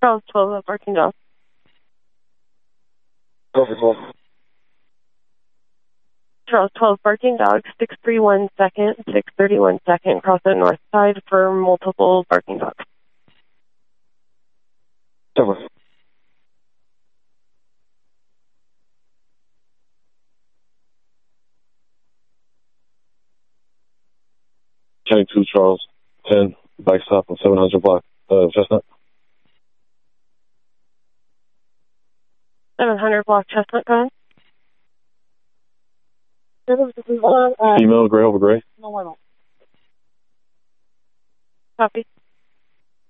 Charles 12, barking dog. Charles 12, barking dog, 631 second, 631 second, cross the north side for multiple barking dogs. Over. County 2, Charles 10, bike stop on 700 block, Chestnut. 700 block Chestnut, go ahead. Female, gray over gray. Copy.